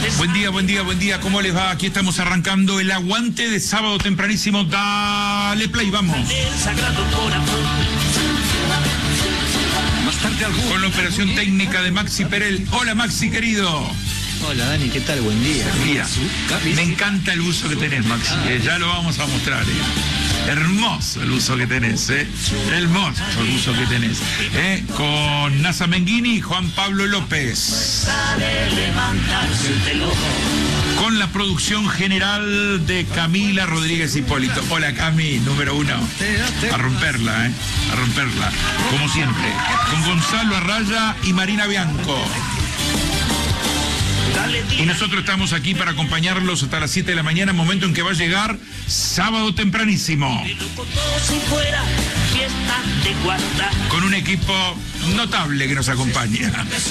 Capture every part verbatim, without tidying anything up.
Buen día, buen día, buen día. ¿Cómo les va? Aquí estamos arrancando el aguante de sábado tempranísimo. Dale play, vamos. Con la operación técnica de Maxi Perel. Hola, Maxi, querido. Hola, Dani, ¿qué tal? Buen día. Mira, me encanta el uso que tenés, Maxi. Eh, ya lo vamos a mostrar. Eh. Hermoso el uso que tenés, ¿eh? Hermoso el uso que tenés. ¿eh? Con Nasa Menghini y Juan Pablo López. Con la producción general de Camila Rodríguez Hipólito. Hola, Cami, número uno. A romperla, ¿eh? A romperla. Como siempre. Con Gonzalo Arraya y Marina Bianco. Y nosotros estamos aquí para acompañarlos hasta las siete de la mañana, momento en que va a llegar sábado tempranísimo. Con un equipo notable que nos acompaña.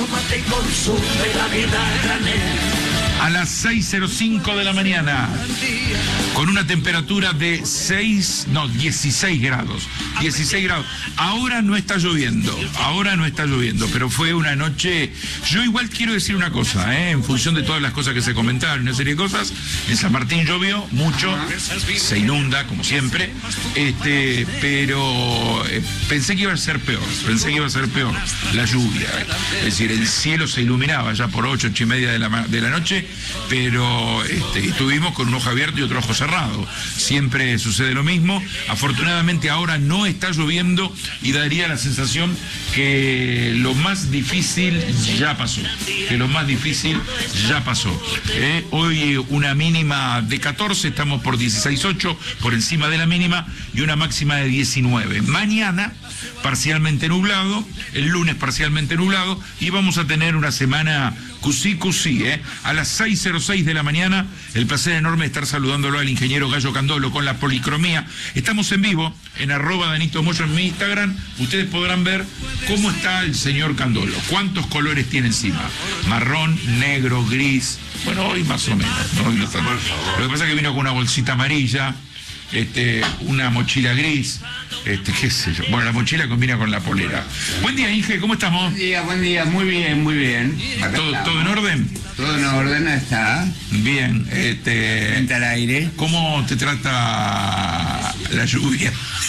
A las seis cero cinco de la mañana, con una temperatura de seis, no, dieciséis grados. dieciséis grados. Ahora no está lloviendo, ahora no está lloviendo, pero fue una noche. Yo igual quiero decir una cosa, ¿eh? En función de todas las cosas que se comentaron, una serie de cosas. En San Martín llovió mucho, se inunda, como siempre, este, pero eh, pensé que iba a ser peor, pensé que iba a ser peor la lluvia. ¿eh? Es decir, el cielo se iluminaba ya por ocho, ocho y media de la, de la noche, pero este, estuvimos con un ojo abierto y otro ojo cerrado. Siempre sucede lo mismo. Afortunadamente ahora no está lloviendo y daría la sensación que lo más difícil ya pasó. Que lo más difícil ya pasó. ¿eh? Hoy una mínima de catorce, estamos por dieciséis punto ocho, por encima de la mínima, y una máxima de diecinueve. Mañana parcialmente nublado, el lunes parcialmente nublado, y vamos a tener una semana cusí, cusí, ¿eh? A las seis cero seis de la mañana, el placer enorme de estar saludándolo al ingeniero Gallo Candolo con la policromía. Estamos en vivo en arroba Danito Moyo en mi Instagram. Ustedes podrán ver cómo está el señor Candolo, cuántos colores tiene encima. Marrón, negro, gris. Bueno, hoy más o menos, ¿no? Hoy no está. Lo que pasa es que vino con una bolsita amarilla, este, una mochila gris, este, qué sé yo. Bueno, la mochila combina con la polera. Buen día, Inge, ¿cómo estamos? Buen día, buen día, muy bien, muy bien. ¿Todo, todo en orden? Todo en orden está. Bien, este. Frente al aire. ¿Cómo te trata la lluvia?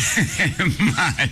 Mal.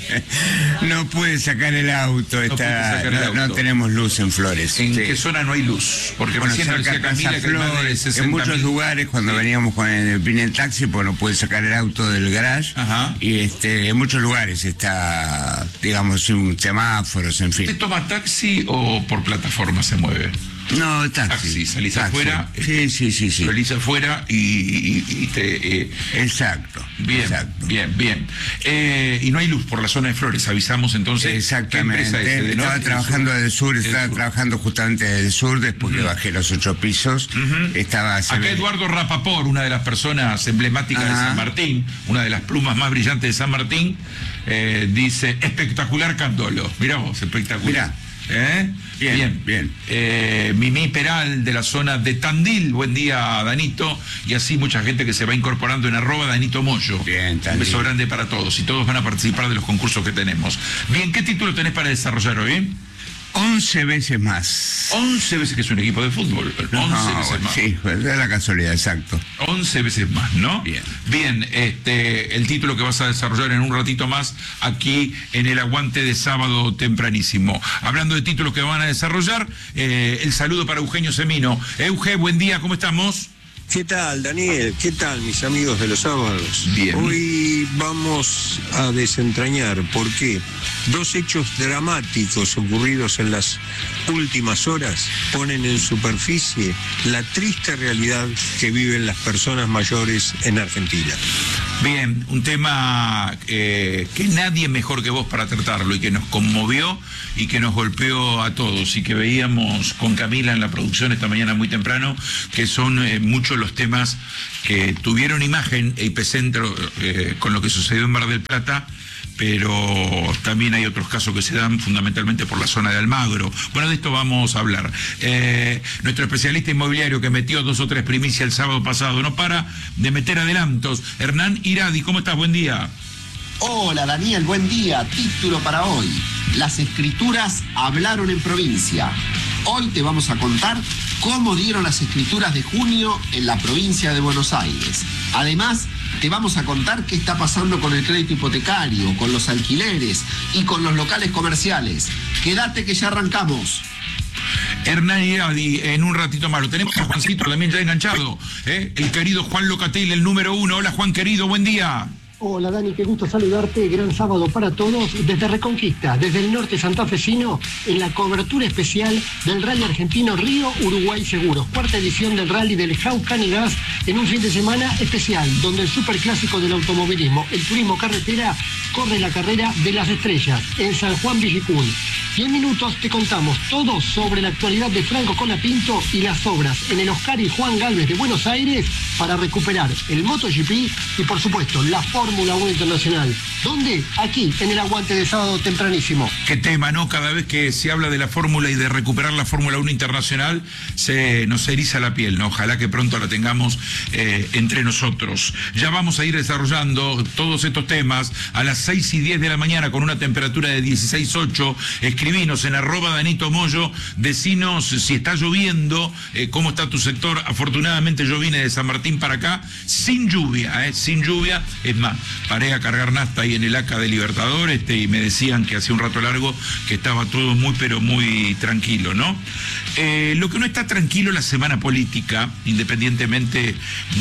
No pude sacar el auto, No está, pude sacar el no, auto. no tenemos luz en Flores. ¿En Sí. qué zona no hay luz? Porque Bueno, recién cerca decía de Casa Camila que hay más de Flores, sesenta en muchos mil. lugares cuando Sí. veníamos con el, vine en taxi, pues no pude sacar el auto del garage. Ajá. Y este, en muchos lugares está, digamos, un semáforos, en ¿Usted fin. toma taxi o por plataforma se mueve? No, taxi. Taxi, salís Taxi. afuera. Sí, sí, sí, sí. Salís afuera y, y- y te... eh, Exacto. bien, Exacto. bien, bien. Eh, y no hay luz por la zona de Flores, avisamos entonces. Exactamente. ¿Qué empresa es? ¿De Estaba norte, trabajando del del sur, Del estaba sur. trabajando justamente del sur, después que bajé los ocho pisos. Ujú. Estaba se Acá ve- Eduardo Rapaport, una de las personas emblemáticas de Ajá. San Martín, una de las plumas más brillantes de San Martín, eh, dice, espectacular Candolo. Mirá vos, espectacular. Mirá. ¿Eh? Bien, bien. Eh, Mimi Peral, de la zona de Tandil. Buen día, Danito. Y así mucha gente que se va incorporando en arroba Danito Moyo. Bien, Un Tandil. beso grande para todos. Y todos van a participar de los concursos que tenemos. Bien, ¿qué título tenés para desarrollar hoy? once veces más. once veces que es un equipo de fútbol. once No, veces bueno, más. sí, pues, es la casualidad, exacto. once veces más, ¿no? Bien. Bien, este, el título que vas a desarrollar en un ratito más aquí en el aguante de sábado tempranísimo. Hablando de títulos que van a desarrollar, eh, el saludo para Eugenio Semino. Euge, buen día, ¿cómo estamos? ¿Qué tal, Daniel? ¿Qué tal, mis amigos de los sábados? Bien. Hoy vamos a desentrañar por qué dos hechos dramáticos ocurridos en las últimas horas ponen en superficie la triste realidad que viven las personas mayores en Argentina. Bien, un tema eh, que nadie mejor que vos para tratarlo y que nos conmovió y que nos golpeó a todos y que veíamos con Camila en la producción esta mañana muy temprano, que son eh, muchos los temas que tuvieron imagen e epicentro eh, con lo que sucedió en Mar del Plata, pero también hay otros casos que se dan fundamentalmente por la zona de Almagro. Bueno, de esto vamos a hablar. Eh, nuestro especialista inmobiliario que metió dos o tres primicias el sábado pasado, no para de meter adelantos. Hernán Iradi, ¿cómo estás? Buen día. Hola Daniel, buen día. Título para hoy. Las escrituras hablaron en provincia. Hoy te vamos a contar cómo dieron las escrituras de junio en la provincia de Buenos Aires. Además, te vamos a contar qué está pasando con el crédito hipotecario, con los alquileres y con los locales comerciales. Quédate que ya arrancamos. Hernán Iradi, en un ratito más. Lo tenemos a Juancito también ya enganchado, ¿eh? El querido Juan Locatel, el número uno. Hola, Juan, querido, buen día. Hola Dani, qué gusto saludarte, gran sábado para todos desde Reconquista, desde el norte santafesino, en la cobertura especial del Rally Argentino Río Uruguay Seguros, cuarta edición del Rally del Jaucan y Gas, en un fin de semana especial, donde el superclásico del automovilismo, el turismo carretera, corre la carrera de las estrellas, en San Juan Villicún. Y en minutos te contamos todo sobre la actualidad de Franco Colapinto y las obras en el Oscar y Juan Galvez de Buenos Aires para recuperar el MotoGP y por supuesto la Fórmula uno Internacional. ¿Dónde? Aquí, en el aguante de sábado tempranísimo. Qué tema, ¿no? Cada vez que se habla de la Fórmula y de recuperar la Fórmula uno Internacional, se nos eriza la piel, ¿no? Ojalá que pronto la tengamos eh, entre nosotros. Ya vamos a ir desarrollando todos estos temas a las seis y diez de la mañana con una temperatura de dieciséis punto ocho. Escribinos en arroba Danito Moyo, decinos si está lloviendo, eh, cómo está tu sector. Afortunadamente yo vine de San Martín para acá sin lluvia, eh, sin lluvia. Es más, paré a cargar nafta ahí en el A C A de Libertador este, y me decían que hacía un rato largo que estaba todo muy pero muy tranquilo, ¿no? Eh, lo que no está tranquilo la semana política, independientemente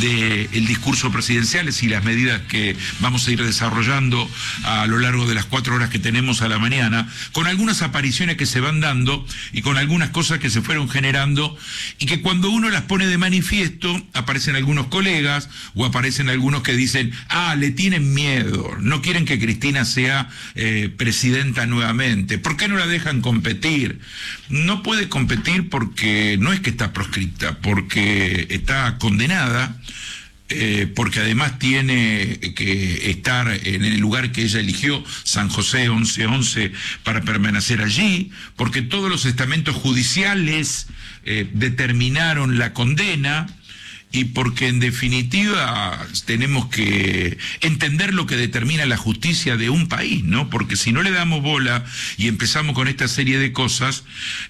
del discurso presidencial y las medidas que vamos a ir desarrollando a lo largo de las cuatro horas que tenemos a la mañana, con algunas apariciones que se van dando y con algunas cosas que se fueron generando y que cuando uno las pone de manifiesto aparecen algunos colegas o aparecen algunos que dicen, ah, le tienen miedo, no quieren que Cristina sea eh, presidenta nuevamente, ¿por qué no la dejan competir? No puede competir porque no es que está proscripta, porque está condenada, eh, porque además tiene que estar en el lugar que ella eligió, San José once once, para permanecer allí, porque todos los estamentos judiciales eh, determinaron la condena, y porque en definitiva tenemos que entender lo que determina la justicia de un país, ¿no? Porque si no le damos bola y empezamos con esta serie de cosas,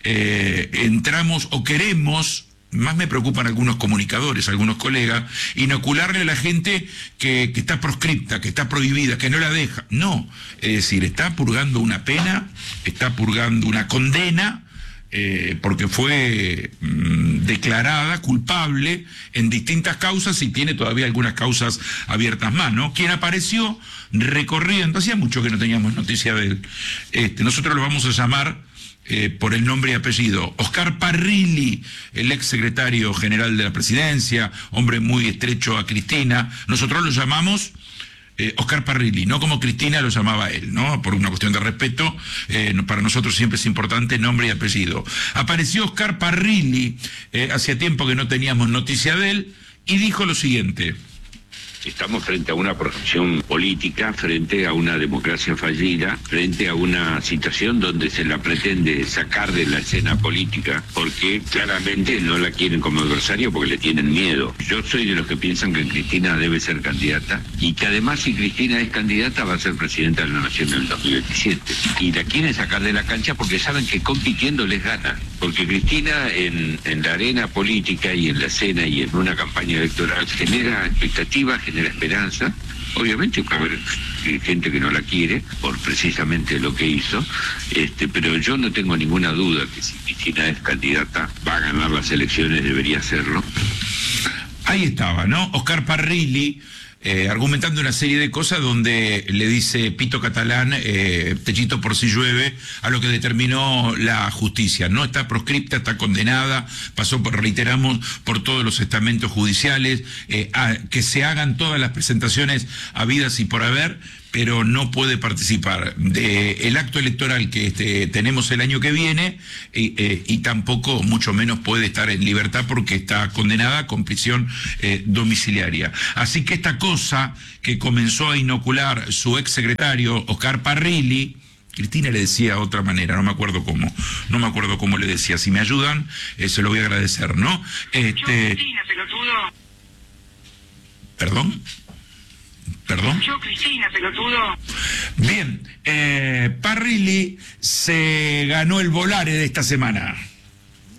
eh, entramos o queremos, más me preocupan algunos comunicadores, algunos colegas, inocularle a la gente que, que está proscripta, que está prohibida, que no la deja. No, es decir, está purgando una pena, está purgando una condena, Eh, porque fue mm, declarada culpable en distintas causas y tiene todavía algunas causas abiertas más, ¿no? Quien apareció recorriendo, hacía mucho que no teníamos noticia de él, este, nosotros lo vamos a llamar eh, por el nombre y apellido, Oscar Parrilli, el ex secretario general de la presidencia, hombre muy estrecho a Cristina, nosotros lo llamamos Eh, Oscar Parrilli, no como Cristina lo llamaba él, ¿no? Por una cuestión de respeto, eh, para nosotros siempre es importante nombre y apellido. Apareció Oscar Parrilli, eh, hacía tiempo que no teníamos noticia de él, y dijo lo siguiente. Estamos frente a una corrupción política, frente a una democracia fallida, frente a una situación donde se la pretende sacar de la escena política, porque claramente no la quieren como adversario porque le tienen miedo. Yo soy de los que piensan que Cristina debe ser candidata, y que además si Cristina es candidata va a ser presidenta de la Nación en el dos mil veintisiete. Y la quieren sacar de la cancha porque saben que compitiendo les gana. Porque Cristina en, en la arena política y en la escena y en una campaña electoral genera expectativas, genera esperanza. Obviamente puede haber gente que no la quiere por precisamente lo que hizo, este, pero yo no tengo ninguna duda que si Cristina es candidata va a ganar las elecciones, debería hacerlo. Ahí estaba, ¿no? Oscar Parrilli, Eh, argumentando una serie de cosas donde le dice Pito Catalán, eh, techito por si llueve, a lo que determinó la justicia. No está proscripta, está condenada, pasó por, reiteramos, por todos los estamentos judiciales, eh, a, que se hagan todas las presentaciones habidas y por haber, pero no puede participar del acto electoral que este, tenemos el año que viene, y, eh, y tampoco, mucho menos, puede estar en libertad porque está condenada con prisión eh, domiciliaria. Así que esta cosa que comenzó a inocular su ex secretario Oscar Parrilli, Cristina le decía de otra manera, no me acuerdo cómo, no me acuerdo cómo le decía, si me ayudan, eh, se lo voy a agradecer, ¿no? Este... Cristina, pelotudo. ¿Perdón? ¿Perdón? Yo, Cristina, pelotudo. Bien, eh, Parrilli se ganó el volare de esta semana.